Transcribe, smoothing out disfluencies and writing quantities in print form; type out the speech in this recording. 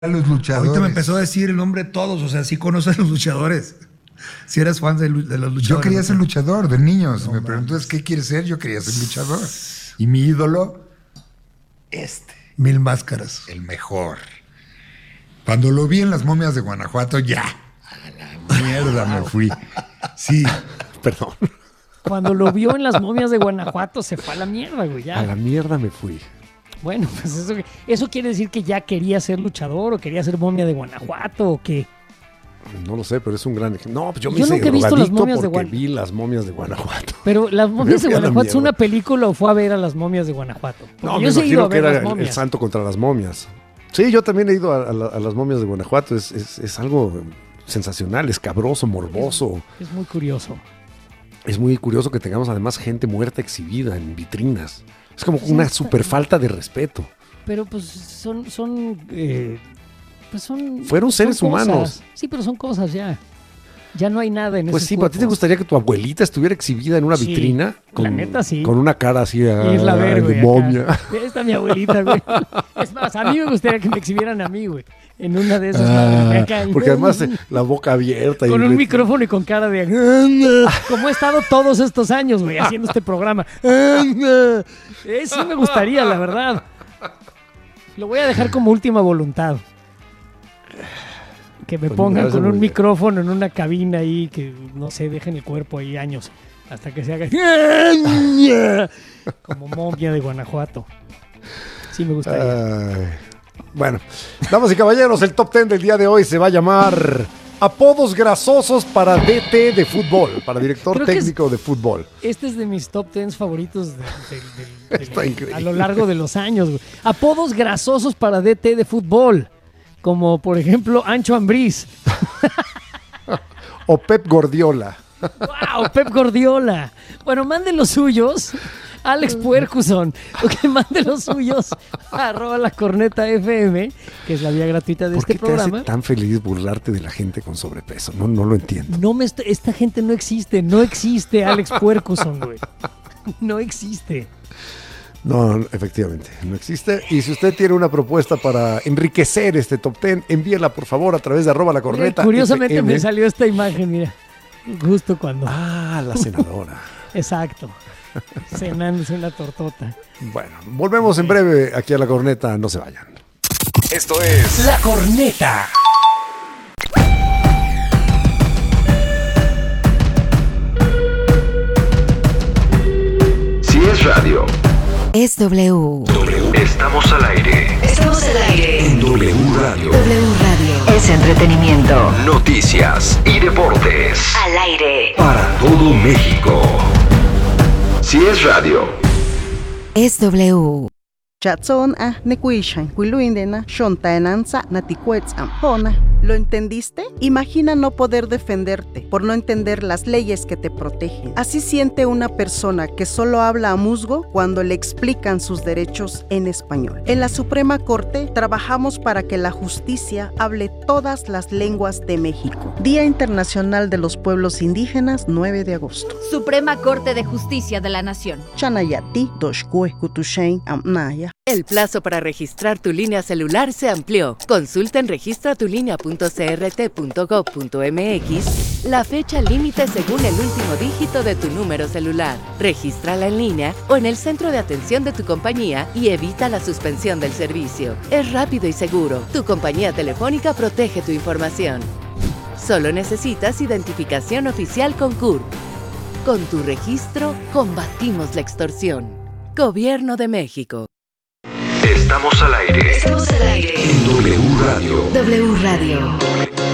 los luchadores. Ahorita me empezó a decir el nombre de todos, o sea, sí conoces a los luchadores. Si eres fan de los luchadores. Yo quería ser luchador de niños. Me preguntas qué quieres ser, yo quería ser luchador. Y mi ídolo, Mil Máscaras. el mejor. Cuando lo vi en Las Momias de Guanajuato, ya. A la mierda me fui. Sí. Perdón. Cuando lo vio en Las Momias de Guanajuato, se fue a la mierda, güey. Ya. A la mierda me fui. Bueno, pues eso quiere decir que ya quería ser luchador o quería ser momia de Guanajuato o qué. No lo sé, pero es un gran ejemplo. No, pues yo me Yo hice nunca he visto Las Momias de porque Guanajuato. vi Las Momias de Guanajuato. Pero Las Momias de Me fui a la Guanajuato es mierda. una película o fue a ver a Las Momias de Guanajuato. Porque No, me yo sí he ido imagino a que ver era Las el Momias. santo contra las momias. Sí, yo también he ido a las momias de Guanajuato. Es algo sensacional, escabroso, morboso. Es muy curioso. Es muy curioso que tengamos además gente muerta exhibida en vitrinas. Es como Sí, una está- super falta de respeto. Pero pues son Fueron seres son cosas. humanos. Sí, pero son cosas ya. Ya no hay nada en Pues esos sí, pero ¿a ti te cuerpos. gustaría que tu abuelita estuviera exhibida en una Sí, vitrina? la neta sí. Con una cara así Irla a ver, güey, de acá. momia. Ahí está mi abuelita, güey. Es más, a mí me gustaría que me exhibieran a mí, güey. En una de esas madres acá. Porque además la boca abierta. Con y un micrófono y con cara de... Como he estado todos estos años, güey, haciendo este programa. Sí me gustaría, la verdad. Lo voy a dejar como última voluntad. Que me Pues me pongan parece con muy un bien. micrófono en una cabina ahí, que no sé, dejen el cuerpo ahí años. Hasta que se haga... Como momia de Guanajuato. Sí me gustaría. Ay. Bueno, damas y caballeros, el top 10 del día de hoy se va a llamar Apodos grasosos para DT de fútbol, para director Creo que técnico de fútbol. Este es de mis top 10 favoritos Está increíble. a lo largo de los años, güey. Apodos grasosos para DT de fútbol. Como, por ejemplo, Ancho Ambriz. O Pep Guardiola. ¡Wow! Pep Guardiola. Bueno, manden los suyos. Alex Puercuson. Que manden los suyos. @lacorneta.fm, que es la vía gratuita de ¿Por este qué te programa. hace tan feliz burlarte de la gente con sobrepeso? No lo entiendo. Esta gente no existe. No existe Alex Puercuson, güey. No existe. No, efectivamente, no existe. Y si usted tiene una propuesta para enriquecer este top 10, envíela por favor a través de @lacorneta. Mira, curiosamente FM. me salió esta imagen, mira. Justo cuando. Ah, la senadora. Exacto. Cenándose una tortota. Bueno, volvemos en breve aquí a La Corneta, no se vayan. Esto es La Corneta. Si es radio, Es W. estamos al aire. Estamos al aire. En W Radio. W Radio. Es entretenimiento. Noticias y deportes. Al aire. Para todo México. Si es radio. Es W. Chatson nekuishan kuiluindena shontaenanza naticuetzam. ¿Lo entendiste? Imagina no poder defenderte por no entender las leyes que te protegen. Así siente una persona que solo habla a musgo cuando le explican sus derechos en español. En la Suprema Corte trabajamos para que la justicia hable todas las lenguas de México. Día Internacional de los Pueblos Indígenas, 9 de agosto. Suprema Corte de Justicia de la Nación. Chanayati, Doshkue, Kutushain, Amnaya. El plazo para registrar tu línea celular se amplió. Consulta en registratulinea.crt.gov.mx la fecha límite según el último dígito de tu número celular. Regístrala en línea o en el centro de atención de tu compañía y evita la suspensión del servicio. Es rápido y seguro. Tu compañía telefónica protege tu información. Solo necesitas identificación oficial con CURP. Con tu registro, combatimos la extorsión. Gobierno de México. Estamos al aire. Estamos al aire. En W Radio. W Radio.